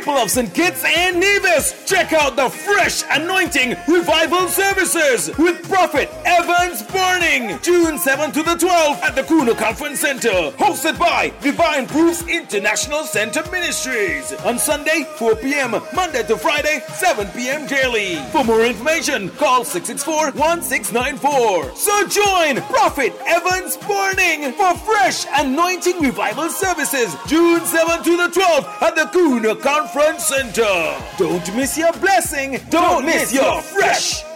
People of St. Kitts and Nevis, check out the Fresh Anointing Revival Services with Prophet Evans Burning, June 7th to the 12th at the Kuno Conference Center, hosted by Divine Proofs International Center Ministries. On Sunday, 4 p.m., Monday to Friday, 7 p.m. daily. For more information, call 664-1694. So join Prophet Evans Burning for Fresh Anointing Revival Services, June 7th to the 12th at the Kuno Conference Center. Don't miss your blessing. Don't miss your fresh